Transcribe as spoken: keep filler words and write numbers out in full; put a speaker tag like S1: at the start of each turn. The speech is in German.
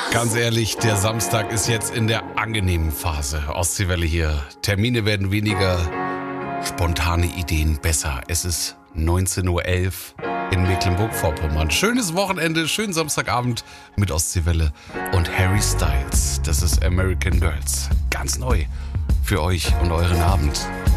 S1: Ganz ehrlich, der Samstag ist jetzt in der angenehmen Phase. Ostseewelle hier. Termine werden weniger, spontane Ideen besser. Es ist neunzehn Uhr elf in Mecklenburg-Vorpommern. Schönes Wochenende, schönen Samstagabend mit Ostseewelle und Harry Styles. Das ist American Girls. Ganz neu für euch und euren Abend.